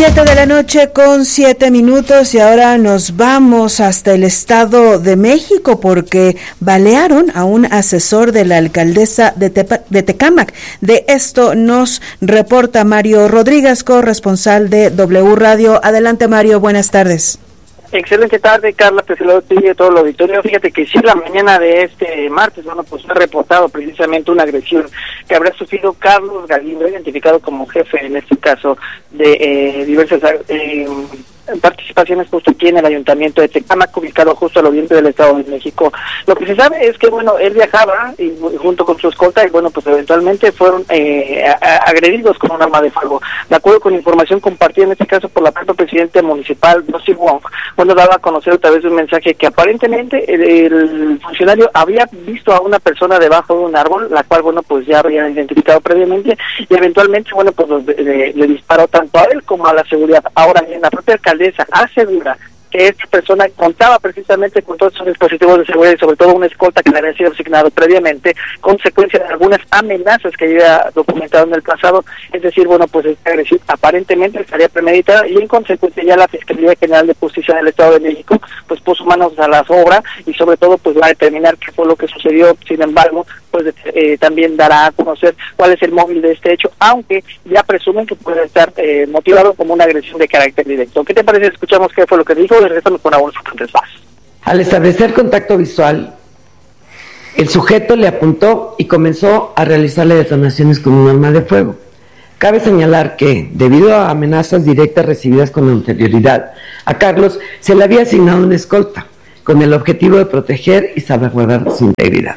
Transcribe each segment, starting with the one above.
7:07 y ahora nos vamos hasta el Estado de México porque balearon a un asesor de la alcaldesa de Tecámac. De esto nos reporta Mario Rodríguez, corresponsal de W Radio. Adelante, Mario, buenas tardes. Excelente tarde, Carla, te saludo a ti y a todo el auditorio. Fíjate que sí, la mañana de este martes, pues ha reportado precisamente una agresión que habrá sufrido Carlos Galindo, identificado como jefe, en este caso, de diversas participaciones justo aquí en el Ayuntamiento de Tecámac, ubicado justo al oriente del Estado de México. Lo que se sabe es que, él viajaba y junto con su escolta y, pues eventualmente fueron agredidos con un arma de fuego. De acuerdo con información compartida en este caso por la propia presidenta municipal, Rosy Wong, daba a conocer a través de un mensaje que aparentemente el funcionario había visto a una persona debajo de un árbol, la cual, pues ya había identificado previamente, y eventualmente, le disparó tanto a él como a la seguridad. Ahora bien, la propia alcaldesa asegura que esta persona contaba precisamente con todos esos dispositivos de seguridad y sobre todo una escolta que le había sido asignado previamente, consecuencia de algunas amenazas que había documentado en el pasado. Es decir, esta agresión aparentemente estaría premeditada y en consecuencia ya la Fiscalía General de Justicia del Estado de México puso manos a las obras y sobre todo va a determinar qué fue lo que sucedió. Sin embargo, también dará a conocer cuál es el móvil de este hecho, aunque ya presumen que puede estar motivado como una agresión de carácter directo. ¿Qué te parece? Escuchamos qué fue lo que dijo. Regresamos con Afonso Fuentes Vaz. Al establecer contacto visual, el sujeto le apuntó y comenzó a realizarle detonaciones con un arma de fuego. Cabe señalar que, debido a amenazas directas recibidas con anterioridad, a Carlos se le había asignado una escolta, con el objetivo de proteger y salvaguardar su integridad.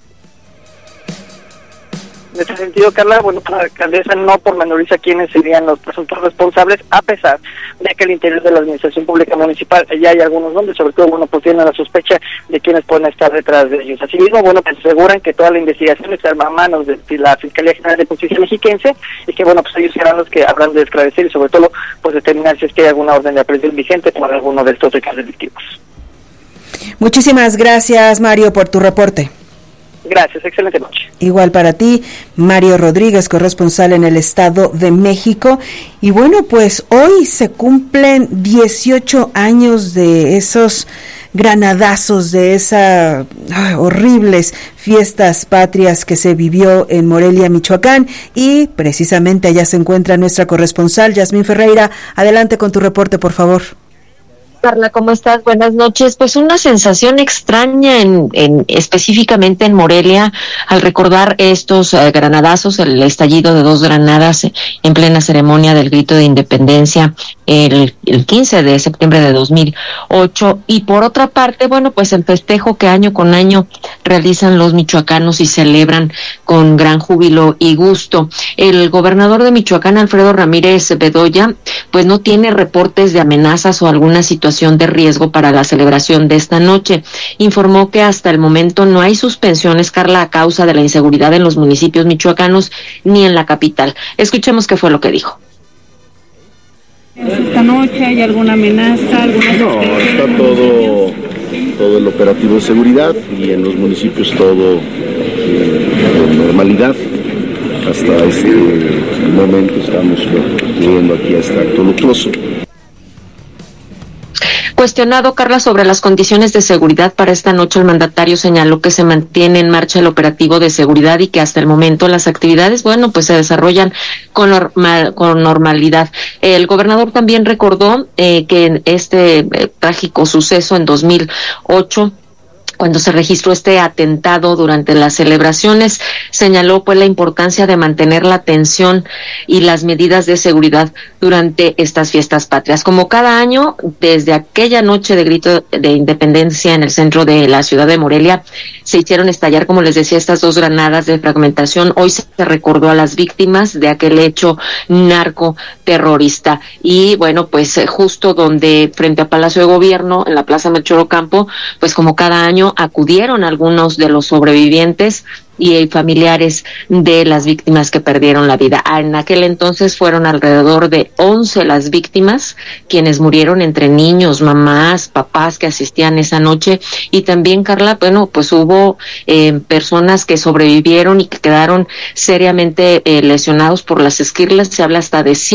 En este sentido, Carla, la alcaldesa no pormenoriza quiénes serían los presuntos responsables, a pesar de que al interior de la administración pública municipal ya hay algunos nombres, sobre todo, tienen la sospecha de quiénes pueden estar detrás de ellos. Asimismo, aseguran que toda la investigación está en manos de la Fiscalía General de Justicia mexiquense y que, ellos serán los que habrán de esclarecer y, sobre todo, determinar si es que hay alguna orden de aprehensión vigente por alguno de estos hechos delictivos. Muchísimas gracias, Mario, por tu reporte. Gracias, excelente noche. Igual para ti, Mario Rodríguez, corresponsal en el Estado de México. Y pues hoy se cumplen 18 años de esos granadazos, de esas horribles fiestas patrias que se vivió en Morelia, Michoacán. Y precisamente allá se encuentra nuestra corresponsal, Yasmín Ferreira. Adelante con tu reporte, por favor. Carla, ¿cómo estás? Buenas noches. Pues una sensación extraña específicamente en Morelia al recordar estos granadazos, el estallido de 2 granadas en plena ceremonia del grito de independencia el 15 de septiembre de 2008. Y por otra parte, pues el festejo que año con año realizan los michoacanos y celebran con gran júbilo y gusto. El gobernador de Michoacán, Alfredo Ramírez Bedoya, pues no tiene reportes de amenazas o alguna situación de riesgo para la celebración de esta noche. Informó que hasta el momento no hay suspensiones, Carla, a causa de la inseguridad en los municipios michoacanos ni en la capital. Escuchemos qué fue lo que dijo. ¿Esta noche hay alguna amenaza? No, está todo el operativo de seguridad y en los municipios todo con normalidad. Hasta este momento estamos viendo aquí este acto luctuoso. Cuestionado, Carla, sobre las condiciones de seguridad para esta noche, el mandatario señaló que se mantiene en marcha el operativo de seguridad y que hasta el momento las actividades, pues se desarrollan con normalidad. El gobernador también recordó que en este trágico suceso en 2008, cuando se registró este atentado durante las celebraciones, señaló la importancia de mantener la atención y las medidas de seguridad durante estas fiestas patrias. Como cada año, desde aquella noche de grito de independencia en el centro de la ciudad de Morelia, se hicieron estallar, como les decía, estas 2 granadas de fragmentación. Hoy se recordó a las víctimas de aquel hecho narcoterrorista. Y pues justo donde, frente a Palacio de Gobierno, en la Plaza Melchor Ocampo, pues como cada año acudieron algunos de los sobrevivientes y familiares de las víctimas que perdieron la vida. En aquel entonces fueron alrededor de 11 las víctimas, quienes murieron entre niños, mamás, papás que asistían esa noche, y también, Carla, bueno, pues hubo personas que sobrevivieron y que quedaron seriamente lesionados por las esquirlas. Se habla hasta de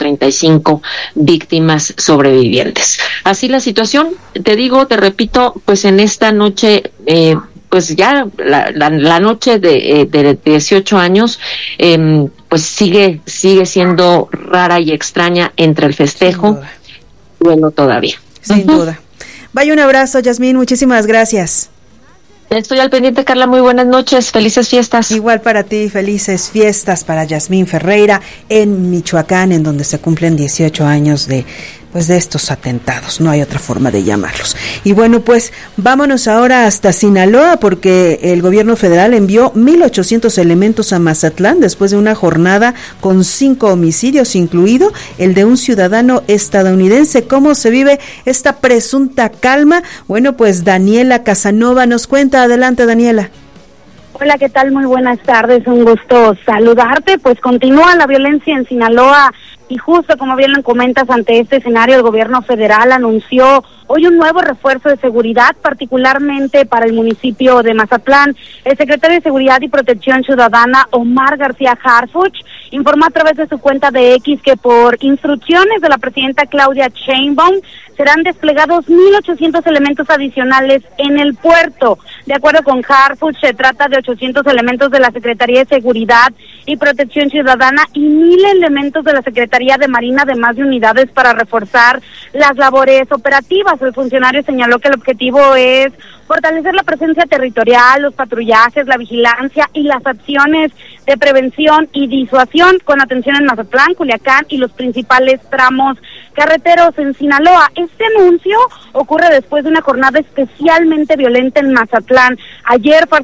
135 víctimas sobrevivientes. Así la situación, te repito, pues en esta noche, pues ya la noche de 18 años, pues sigue siendo rara y extraña entre el festejo y duelo todavía. Sin duda. Vaya, un abrazo, Yasmín, muchísimas gracias. Estoy al pendiente, Carla, muy buenas noches, felices fiestas. Igual para ti, felices fiestas para Yasmín Ferreira en Michoacán, en donde se cumplen 18 años de estos atentados, no hay otra forma de llamarlos. Y bueno, pues vámonos ahora hasta Sinaloa, porque el gobierno federal envió 1,800 elementos a Mazatlán después de una jornada con 5 homicidios, incluido el de un ciudadano estadounidense. ¿Cómo se vive esta presunta calma? Bueno, pues Daniela Casanova nos cuenta. Adelante, Daniela. Hola, ¿qué tal? Muy buenas tardes, un gusto saludarte. Pues continúa la violencia en Sinaloa y justo como bien lo comentas, ante este escenario el gobierno federal anunció hoy un nuevo refuerzo de seguridad, particularmente para el municipio de Mazatlán. El secretario de Seguridad y Protección Ciudadana, Omar García Harfuch, informó a través de su cuenta de X que por instrucciones de la presidenta Claudia Sheinbaum serán desplegados 1,800 elementos adicionales en el puerto. De acuerdo con Harfuch, se trata de 800 elementos de la Secretaría de Seguridad y Protección Ciudadana y 1,000 elementos de la Secretaría de Marina, además de unidades para reforzar las labores operativas. El funcionario señaló que el objetivo es fortalecer la presencia territorial, los patrullajes, la vigilancia y las acciones de prevención y disuasión con atención en Mazatlán, Culiacán y los principales tramos carreteros en Sinaloa. Este anuncio ocurre después de una jornada especialmente violenta en Mazatlán. Ayer